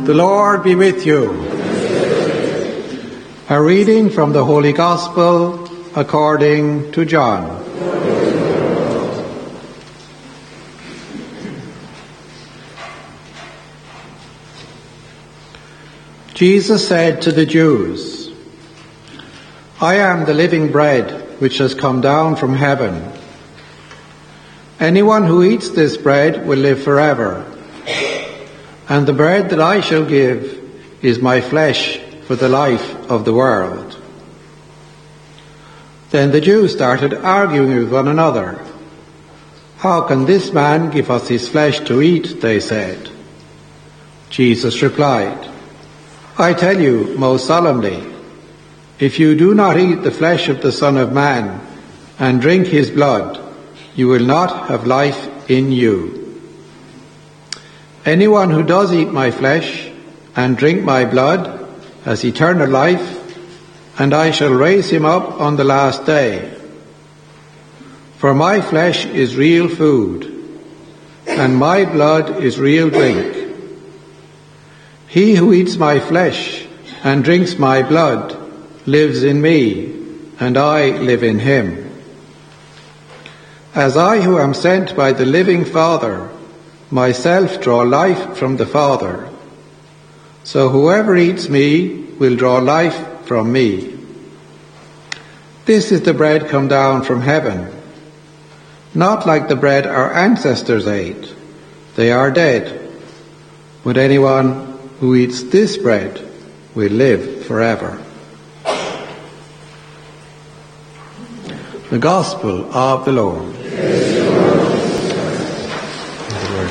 The Lord be with you. A reading from the Holy Gospel according to John. Jesus said to the Jews, "I am the living bread which has come down from heaven. Anyone who eats this bread will live forever. And the bread that I shall give is my flesh for the life of the world." Then the Jews started arguing with one another. "How can this man give us his flesh to eat?" they said. Jesus replied, "I tell you most solemnly, if you do not eat the flesh of the Son of Man and drink his blood, you will not have life in you. Anyone who does eat my flesh and drink my blood has eternal life, and I shall raise him up on the last day. For my flesh is real food, and my blood is real drink. He who eats my flesh and drinks my blood lives in me, and I live in him. As I who am sent by the living Father myself draw life from the Father, so whoever eats me will draw life from me. This is the bread come down from heaven, not like the bread our ancestors ate. They are dead. But anyone who eats this bread will live forever." The Gospel of the Lord.